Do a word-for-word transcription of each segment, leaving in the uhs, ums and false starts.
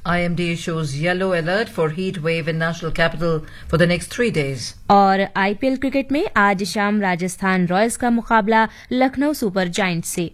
I M D shows yellow alert for heat wave in national capital for the next three days. और IPL cricket में आज शाम Rajasthan Royals का मुकाबला Lucknow super giants से।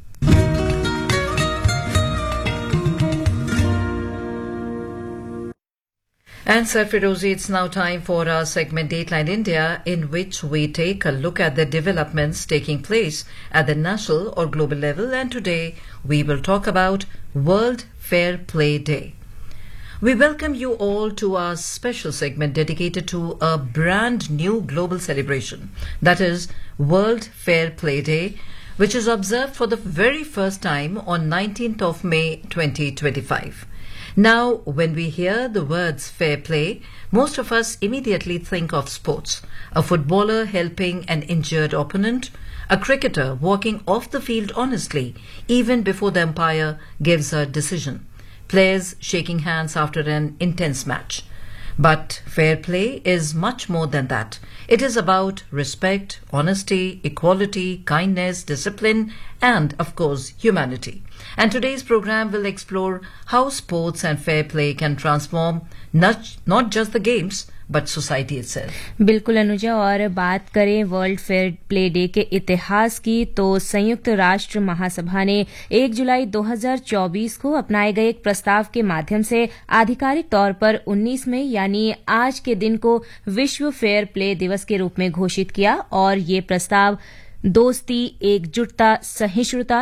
And Sir Firozi, it's now time for our segment Dateline India, in which we take a look at the developments taking place at the national or global level. And today we will talk about World Fair Play Day. We welcome you all to our special segment dedicated to a brand new global celebration, that is World Fair Play Day, which is observed for the very first time on nineteenth of May twenty twenty-five. Now, when we hear the words fair play, most of us immediately think of sports. A footballer helping an injured opponent, a cricketer walking off the field honestly, even before the umpire gives a decision, players shaking hands after an intense match. But fair play is much more than that. It is about respect, honesty, equality, kindness, discipline, and, of course, humanity. And today's program will explore how sports and fair play can transform not, not just the games, but society itself. बिल्कुल अनुजा, और बात करें world fair play day के इतिहास की तो संयुक्त राष्ट्र महासभा ने एक जुलाई दो हज़ार चौबीस को अपनाए गए एक प्रस्ताव के माध्यम से आधिकारिक तौर पर उन्नीस मई यानी आज के दिन को विश्व फेयर प्ले दिवस के रूप में घोषित किया। और ये प्रस्ताव दोस्ती, एकजुटता, सहिष्णुता,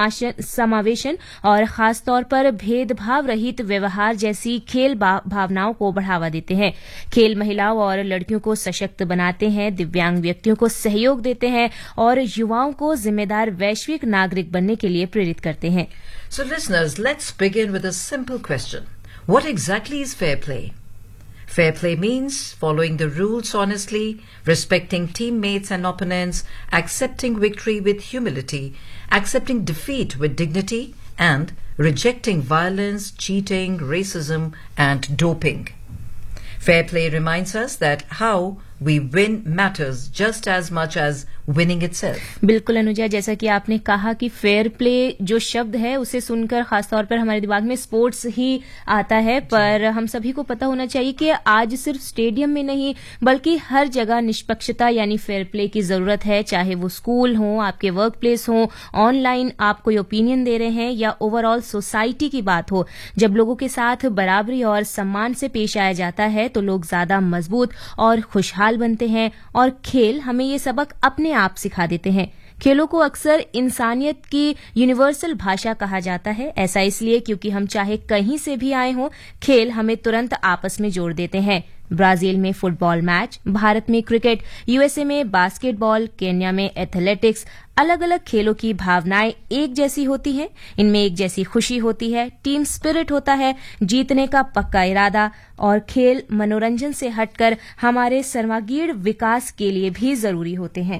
समावेशन और खासतौर पर भेदभाव रहित व्यवहार जैसी खेल भावनाओं को बढ़ावा देते हैं। खेल महिलाओं और लड़कियों को सशक्त बनाते हैं, दिव्यांग व्यक्तियों को सहयोग देते हैं और युवाओं को जिम्मेदार वैश्विक नागरिक बनने के लिए प्रेरित करते हैं। So listeners, let's begin with a simple question. What exactly is fair play? Fair play means following the rules honestly, respecting teammates and opponents, accepting victory with humility, accepting defeat with dignity, and rejecting violence, cheating, racism, and doping. Fair play reminds us that how we win matters just as much as winning itself. बिल्कुल अनुजा, जैसा कि आपने कहा कि fair play जो शब्द है उसे सुनकर खासतौर पर हमारे दिमाग में स्पोर्ट्स ही आता है, पर हम सभी को पता होना चाहिए कि आज सिर्फ स्टेडियम में नहीं बल्कि हर जगह निष्पक्षता यानी फेयर प्ले की जरूरत है। चाहे वो स्कूल हो, आपके वर्क प्लेस हो, ऑनलाइन आप कोई ओपिनियन दे रहे हैं या ओवरऑल सोसाइटी की बात हो, जब लोगों के साथ बराबरी और सम्मान से पेश आया जाता है तो लोग ज्यादा मजबूत और खुशहाल बनते हैं। और खेल हमें ये सबक अपने आप सिखा देते हैं। खेलों को अक्सर इंसानियत की यूनिवर्सल भाषा कहा जाता है। ऐसा इसलिए क्योंकि हम चाहे कहीं से भी आए हों, खेल हमें तुरंत आपस में जोड़ देते हैं। ब्राजील में फुटबॉल मैच, भारत में क्रिकेट, यूएसए में बास्केटबॉल, केन्या में एथलेटिक्स, अलग अलग खेलों की भावनाएं एक जैसी होती हैं। इनमें एक जैसी खुशी होती है, टीम स्पिरिट होता है, जीतने का पक्का इरादा, और खेल मनोरंजन से हटकर हमारे सर्वांगीण विकास के लिए भी जरूरी होते हैं।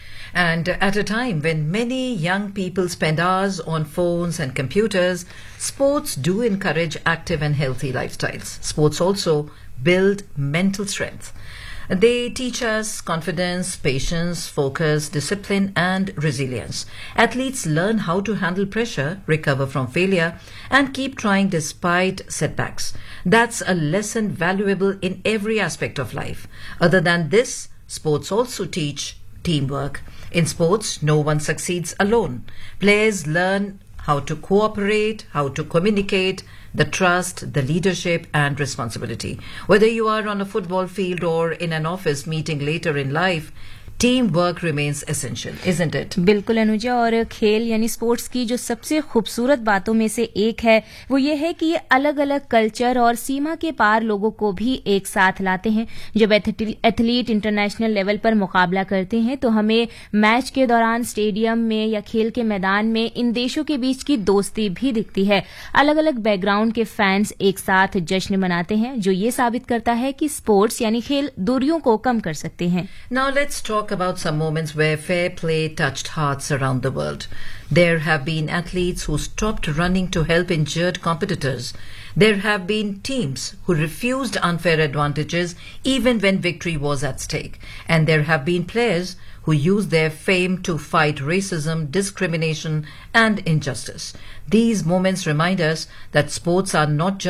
And at a time when many young people spend hours on phones and computers, sports do encourage active and healthy lifestyles. Sports also build mental strength. They teach us confidence, patience, focus, discipline, and resilience. Athletes learn how to handle pressure, recover from failure, and keep trying despite setbacks. That's a lesson valuable in every aspect of life. Other than this, sports also teach teamwork. In sports, no one succeeds alone. Players learn how to cooperate, how to communicate, the trust, the leadership, and responsibility. Whether you are on a football field or in an office meeting later in life, teamwork remains essential, isn't it? बिल्कुल अनुजा, और खेल यानी sports की जो सबसे खूबसूरत बातों में से एक है वो ये है कि ये अलग अलग कल्चर और सीमा के पार लोगों को भी एक साथ लाते हैं। जब एथलीट इंटरनेशनल लेवल पर मुकाबला करते हैं तो हमें मैच के दौरान स्टेडियम में या खेल के मैदान में इन देशों के बीच की दोस्ती भी दिखती है। अलग अलग बैकग्राउंड के फैंस एक साथ जश्न मनाते हैं, जो ये साबित करता है कि स्पोर्ट्स यानी खेल दूरियों को कम कर सकते हैं। Now let's talk about some moments where fair play touched hearts around the world. There have been athletes who stopped running to help injured competitors. There have been teams who refused unfair advantages even when victory was at stake. And there have been players who used their fame to fight racism, discrimination, and injustice. These moments remind us that sports are not just